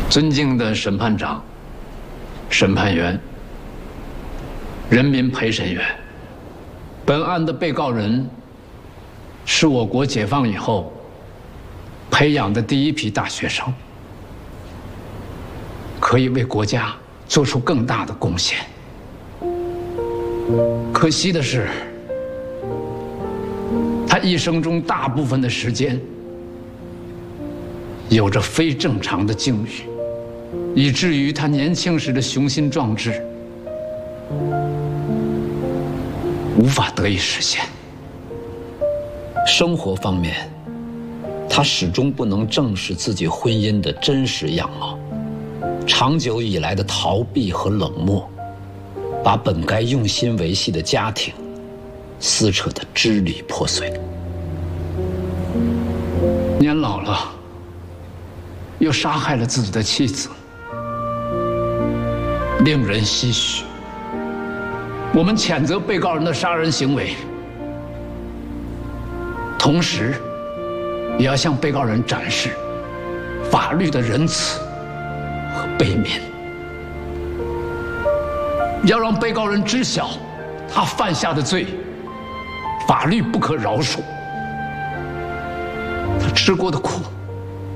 尊敬的审判长、审判员、人民陪审员，本案的被告人是我国解放以后培养的第一批大学生，可以为国家做出更大的贡献。可惜的是，他一生中大部分的时间有着非正常的境遇，以至于他年轻时的雄心壮志无法得以实现。生活方面，他始终不能正视自己婚姻的真实样貌，长久以来的逃避和冷漠，把本该用心维系的家庭撕扯得支离破碎。年老了，又杀害了自己的妻子，令人唏嘘。我们谴责被告人的杀人行为，同时也要向被告人展示法律的仁慈和悲悯，要让被告人知晓他犯下的罪，法律不可饶恕，他吃过的苦